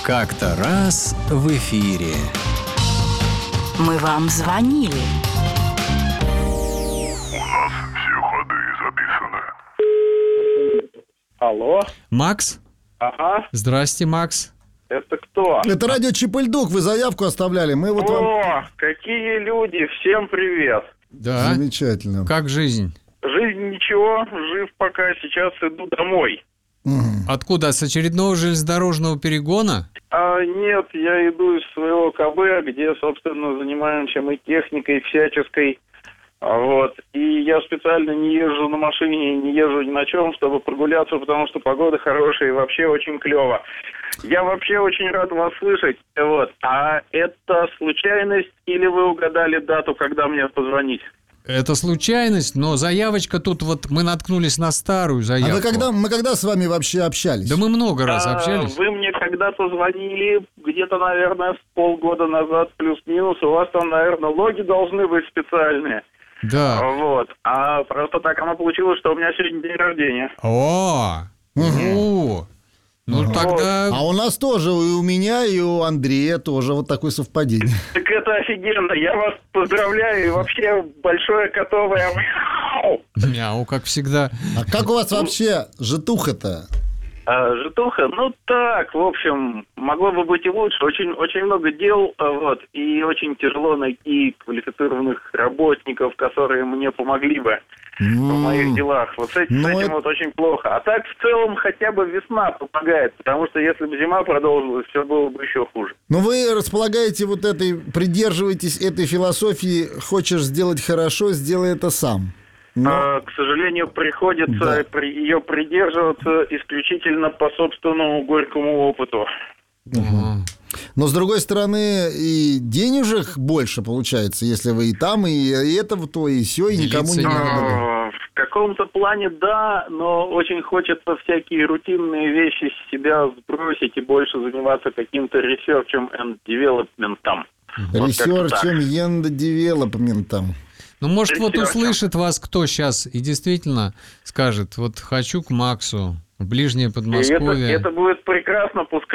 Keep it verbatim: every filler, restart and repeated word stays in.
Как-то раз в эфире. Мы вам звонили. У нас все ходы записаны. Алло? Макс? Ага. Здрасте, Макс. Это кто? Это радио Чип-Ль-Дук, вы заявку оставляли, мы вот вам... О, какие люди! Всем привет! Да. Замечательно. Как жизнь? Жизнь ничего, жив пока, сейчас иду домой. Мгм. Откуда? С очередного железнодорожного перегона? А нет, я иду из своего КБ, где, собственно, занимаемся мы техникой всяческой. А Вот. И я специально не езжу на машине, не езжу ни на чем, чтобы прогуляться, потому что погода хорошая и вообще очень клево. Я вообще очень рад вас слышать. Вот. А это случайность или вы угадали дату, когда мне позвонить? Это случайность, но заявочка тут вот мы наткнулись на старую А заявку. вы когда, мы когда с вами вообще общались? Да мы много раз А, общались. Вы мне когда-то звонили, где-то, наверное, с полгода назад, плюс-минус. У вас там, наверное, логи должны быть специальные. Да. Вот. А просто так оно получилось, что у меня сегодня день рождения. О! Ну, ну тогда... А у нас тоже, и у меня, и у Андрея тоже вот такое совпадение. Так это офигенно. Я вас поздравляю. И вообще большое котовое мяу. Мяу, как всегда. А как у вас вообще житуха-то? А, житуха, ну так, в общем, могло бы быть и лучше. Очень, очень много дел, а, вот, и очень тяжело найти квалифицированных работников, которые мне помогли бы в моих делах. Вот с этим, Ну, с этим это- вот очень плохо. А так, в целом, хотя бы весна помогает, потому что если бы зима продолжилась, все было бы еще хуже. Ну, вы располагаете вот этой, придерживаетесь этой философии, хочешь сделать хорошо, сделай это сам. Но- А, к сожалению, приходится Да. при- ее придерживаться исключительно по собственному горькому опыту. Ага. Но, с другой стороны, и денежек больше получается, если вы и там, и, и это, то, и все, и никому не Делиться не надо. надо. А, В каком-то плане да, но очень хочется всякие рутинные вещи с себя сбросить и больше заниматься каким-то ресерчем and девелопментом. Вот как-то так. Ресерчем, ендо-девелопментом. Ну, может, вот Ресерчем. услышит вас кто сейчас и действительно скажет, вот хочу к Максу, в ближнее И это, Подмосковье. это будет прекрасно, пускай